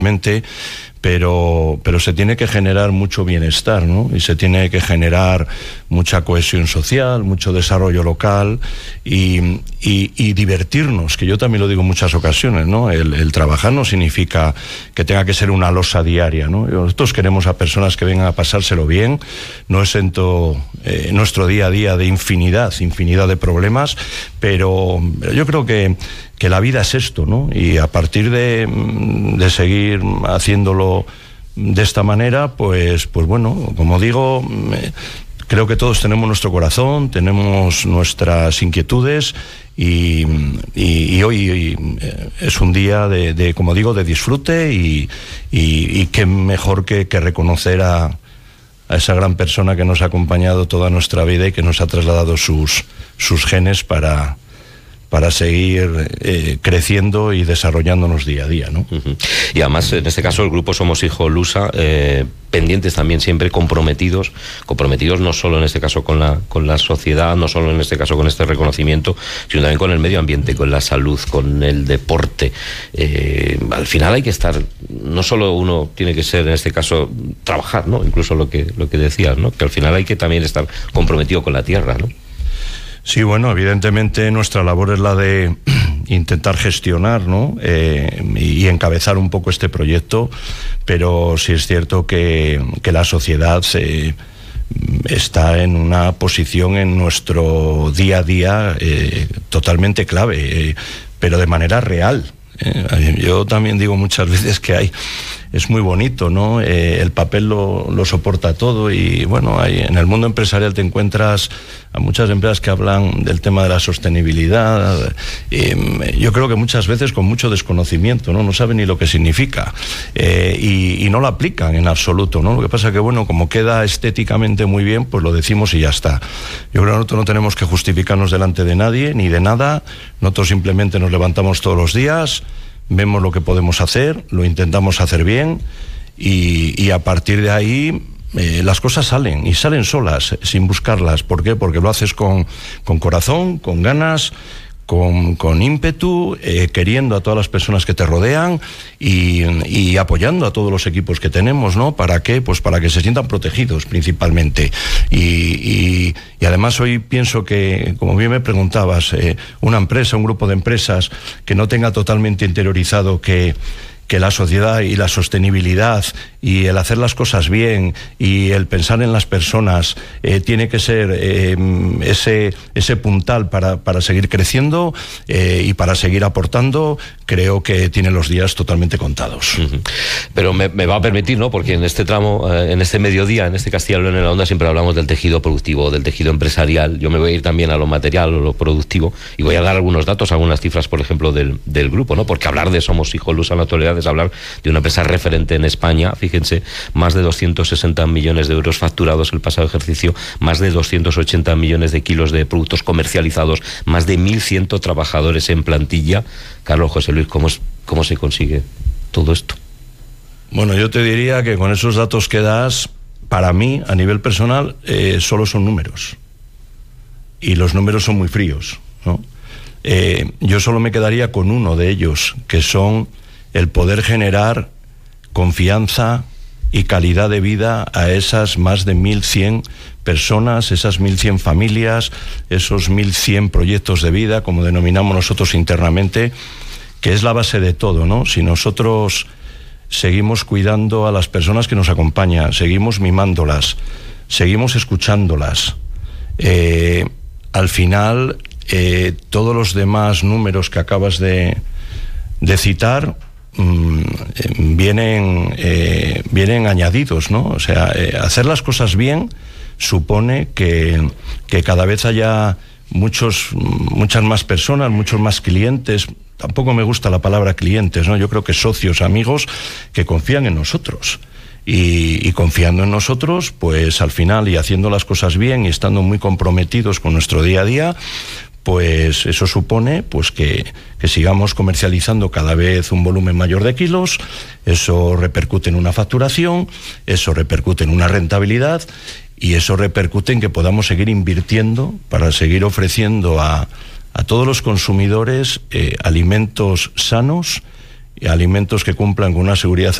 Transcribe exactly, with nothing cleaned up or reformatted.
pero, pero se tiene que generar mucho bienestar, ¿no? Y se tiene que generar mucha cohesión social, mucho desarrollo local y, y, y divertirnos, que yo también lo digo en muchas ocasiones, ¿no? El, el trabajar no significa que tenga que ser una losa diaria, ¿no? Nosotros queremos a personas que vengan a pasárselo bien, no exento eh, nuestro día a día de infinidad, infinidad de problemas, pero, pero yo creo que que la vida es esto, ¿no? Y a partir de, de seguir haciéndolo de esta manera, pues, pues bueno, como digo, creo que todos tenemos nuestro corazón, tenemos nuestras inquietudes y, y, y hoy es un día de, de, como digo, de disfrute y, y, y qué mejor que, que reconocer a, a esa gran persona que nos ha acompañado toda nuestra vida y que nos ha trasladado sus, sus genes para... para seguir eh, creciendo y desarrollándonos día a día, ¿no? Uh-huh. Y además, en este caso, el grupo Somos Hijos Lusa, eh, pendientes también siempre, comprometidos, comprometidos no solo en este caso con la, con la sociedad, no solo en este caso con este reconocimiento, sino también con el medio ambiente, con la salud, con el deporte. Eh, al final hay que estar, no solo uno tiene que ser, en este caso, trabajar, ¿no? Incluso lo que, lo que decías, ¿no? Que al final hay que también estar comprometido con la tierra, ¿no? Sí, bueno, evidentemente nuestra labor es la de intentar gestionar, ¿no? Eh, y encabezar un poco este proyecto, pero sí es cierto que, que la sociedad se, está en una posición en nuestro día a día eh, totalmente clave, eh, pero de manera real. Eh, yo también digo muchas veces que hay, es muy bonito, ¿no? Eh, el papel lo, lo soporta todo y bueno, hay, en el mundo empresarial te encuentras a muchas empresas que hablan del tema de la sostenibilidad. Eh, yo creo que muchas veces con mucho desconocimiento, ¿no? No saben ni lo que significa eh, y, y no lo aplican en absoluto, ¿no? Lo que pasa es que bueno, como queda estéticamente muy bien, pues lo decimos y ya está. Yo creo que nosotros no tenemos que justificarnos delante de nadie ni de nada. Nosotros simplemente nos levantamos todos los días, vemos lo que podemos hacer, lo intentamos hacer bien y, y a partir de ahí eh, las cosas salen y salen solas, sin buscarlas. ¿Por qué? Porque lo haces con, con corazón, con ganas, con, con ímpetu, eh, queriendo a todas las personas que te rodean y, y apoyando a todos los equipos que tenemos, ¿no? ¿Para qué? Pues para que se sientan protegidos principalmente. Y, y, y además hoy pienso que, como bien me preguntabas, eh, una empresa, un grupo de empresas que no tenga totalmente interiorizado que que la sociedad y la sostenibilidad y el hacer las cosas bien y el pensar en las personas eh, tiene que ser eh, ese, ese puntal para, para seguir creciendo eh, y para seguir aportando, creo que tiene los días totalmente contados. Uh-huh. Pero me, me va a permitir, ¿no? Porque en este tramo, eh, en este mediodía, en este Castilla y León en la Onda, siempre hablamos del tejido productivo, del tejido empresarial. Yo me voy a ir también a lo material, a lo productivo, y voy a dar algunos datos, algunas cifras, por ejemplo, del, del grupo, ¿no? Porque hablar de Somos Hijos Lusa en la actualidad es hablar de una empresa referente en España. Fíjense, más de doscientos sesenta millones de euros facturados el pasado ejercicio, más de doscientos ochenta millones de kilos de productos comercializados, más de mil cien trabajadores en plantilla. Carlos, José Luis, ¿cómo, es, cómo se consigue todo esto? Bueno, yo te diría que con esos datos que das, para mí, a nivel personal, eh, solo son números. Y los números son muy fríos, ¿no? Eh, yo solo me quedaría con uno de ellos, que son el poder generar confianza y calidad de vida a esas más de mil cien personas, esas mil cien familias, esos mil cien proyectos de vida, como denominamos nosotros internamente, que es la base de todo, ¿no? Si nosotros seguimos cuidando a las personas que nos acompañan, seguimos mimándolas, seguimos escuchándolas, eh, al final eh, todos los demás números que acabas de, de citar Mm, eh, vienen eh, vienen añadidos, ¿no? O sea, eh, hacer las cosas bien supone que, que cada vez haya muchos muchas más personas, muchos más clientes. Tampoco me gusta la palabra clientes, ¿no? Yo creo que socios, amigos que confían en nosotros. Y, y confiando en nosotros, pues al final, y haciendo las cosas bien y estando muy comprometidos con nuestro día a día, pues eso supone pues que, que sigamos comercializando cada vez un volumen mayor de kilos. Eso repercute en una facturación, eso repercute en una rentabilidad y eso repercute en que podamos seguir invirtiendo para seguir ofreciendo a, a todos los consumidores eh, alimentos sanos alimentos que cumplan con una seguridad